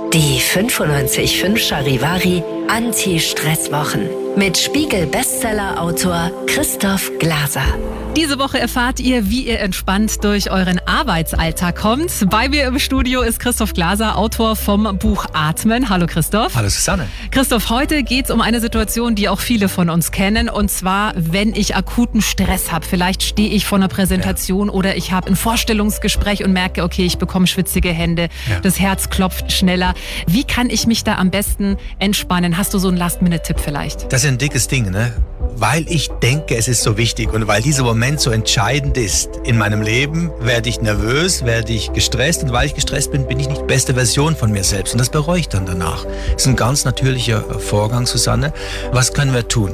Die 95.5 Charivari Anti-Stress-Wochen mit Spiegel-Bestseller-Autor Christoph Glaser. Diese Woche erfahrt ihr, wie ihr entspannt durch euren Arbeitsalltag kommt. Bei mir im Studio ist Christoph Glaser, Autor vom Buch Atmen. Hallo Christoph. Hallo Susanne. Christoph, heute geht es um eine Situation, die auch viele von uns kennen. Und zwar, wenn ich akuten Stress habe. Vielleicht stehe ich vor einer Präsentation oder ich habe ein Vorstellungsgespräch und merke, okay, ich bekomme schwitzige Hände, das Herz klopft schneller. Wie kann ich mich da am besten entspannen? Hast du so einen Last-Minute-Tipp vielleicht? Das ist ein dickes Ding, ne? Weil ich denke, es ist so wichtig und weil dieser Moment so entscheidend ist in meinem Leben, werde ich nervös, werde ich gestresst und weil ich gestresst bin, bin ich nicht die beste Version von mir selbst und das bereue ich dann danach. Das ist ein ganz natürlicher Vorgang, Susanne. Was können wir tun?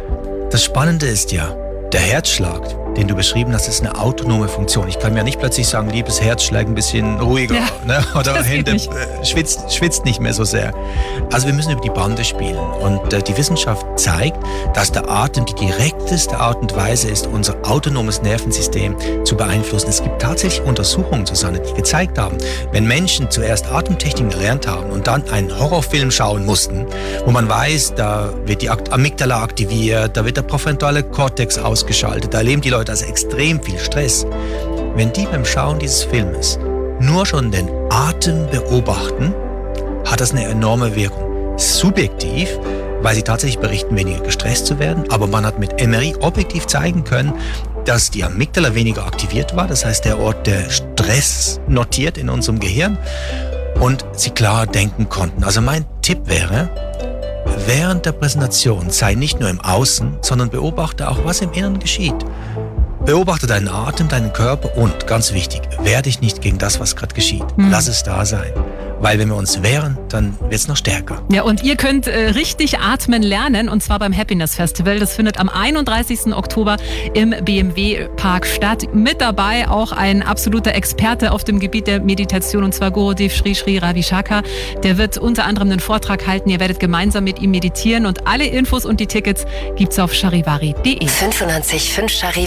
Das Spannende ist ja, der Herzschlag, den du beschrieben hast, ist eine autonome Funktion. Ich kann mir nicht plötzlich sagen, liebes Herz, schlag ein bisschen ruhiger, ne? Oder Hände, schwitzt nicht mehr so sehr. Also wir müssen über die Bande spielen. Und die Wissenschaft zeigt, dass der Atem die direkteste Art und Weise ist, unser autonomes Nervensystem zu beeinflussen. Es gibt tatsächlich Untersuchungen, Susanne, die gezeigt haben, wenn Menschen zuerst Atemtechniken gelernt haben und dann einen Horrorfilm schauen mussten, wo man weiß, da wird die Amygdala aktiviert, da wird der präfrontale Kortex ausgeschaltet, da erleben die Leute also extrem viel Stress. Wenn die beim Schauen dieses Filmes nur schon den Atem beobachten, hat das eine enorme Wirkung. Subjektiv, weil sie tatsächlich berichten, weniger gestresst zu werden, aber man hat mit MRI objektiv zeigen können, dass die Amygdala weniger aktiviert war, das heißt der Ort, der Stress notiert in unserem Gehirn und sie klar denken konnten. Also mein Tipp wäre, während der Präsentation sei nicht nur im Außen, sondern beobachte auch, was im Inneren geschieht. Beobachte deinen Atem, deinen Körper und, ganz wichtig, wehr dich nicht gegen das, was gerade geschieht. Lass es da sein. Weil wenn wir uns wehren, dann wird es noch stärker. Ja, und ihr könnt richtig atmen lernen, und zwar beim Happiness Festival. Das findet am 31. Oktober im BMW Park statt. Mit dabei auch ein absoluter Experte auf dem Gebiet der Meditation, und zwar Gurudev Sri Sri Ravi Shankar. Der wird unter anderem einen Vortrag halten. Ihr werdet gemeinsam mit ihm meditieren und alle Infos und die Tickets gibt's auf charivari.de. 95.5 Charivari